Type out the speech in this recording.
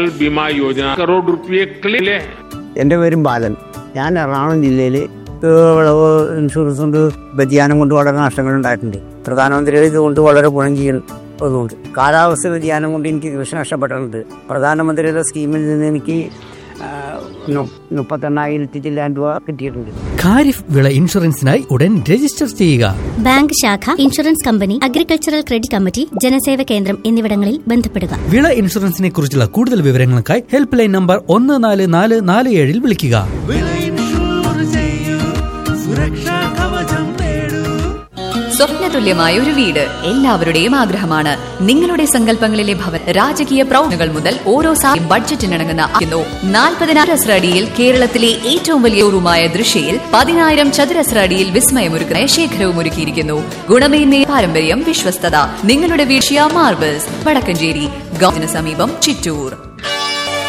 बीमा योजना करोड़ रुपये क्लेम। എൻ്റെ പേരും ബാലൻ. ഞാൻ എറണാകുളം ജില്ലയിൽ വിളവ് ഇൻഷുറൻസ് കൊണ്ട് വ്യതിയാനം കൊണ്ട് വളരെ നഷ്ടങ്ങൾ ഉണ്ടായിട്ടുണ്ട്. പ്രധാനമന്ത്രിയുടെ ഇതുകൊണ്ട് വളരെ ഗുണം ചെയ്യുന്നതുകൊണ്ട് കാലാവസ്ഥ വ്യതിയാനം കൊണ്ട് എനിക്ക് കൃഷി നഷ്ടപ്പെട്ടിട്ടുണ്ട്. പ്രധാനമന്ത്രിയുടെ സ്കീമിൽ നിന്ന് എനിക്ക് 38,000 ചില്ലാൻ രൂപ കിട്ടിയിട്ടുണ്ട്. ഖാരിഫ് വിള ഇൻഷുറൻസിനായി ഉടൻ രജിസ്റ്റർ ചെയ്യുക. ബാങ്ക് ശാഖ, insurance company, agricultural credit committee, ജനസേവ കേന്ദ്രം എന്നിവിടങ്ങളിൽ ബന്ധപ്പെടുക. വിള ഇൻഷുറൻസിനെ കുറിച്ചുള്ള കൂടുതൽ വിവരങ്ങൾക്കായി ഹെൽപ്പ് ലൈൻ നമ്പർ 14447 വിളിക്കുക. സ്വപ്നതുല്യമായ ഒരു വീട് എല്ലാവരുടെയും ആഗ്രഹമാണ്. നിങ്ങളുടെ സങ്കല്പങ്ങളിലെ ഭവൻ രാജകീയ പ്രൗഢികൾ മുതൽ ഓരോ ബഡ്ജറ്റിനിണങ്ങുന്ന 40,000 ചതുരശ്ര അടിയിൽ കേരളത്തിലെ ഏറ്റവും വലിയ ഷോറൂമായ ദൃശ്യയിൽ 10,000 ചതുരശ്ര അടിയിൽ വിസ്മയമൊരുക്കുന്ന ശേഖരവും ഒരുക്കിയിരിക്കുന്നു. ഗുണമേന്മ, പാരമ്പര്യം, വിശ്വസ്തത. നിങ്ങളുടെ വീഴ്ച മാർബിൾസ്, വടക്കഞ്ചേരി, ഗവൺമെന്റിന് സമീപം, ചിറ്റൂർ.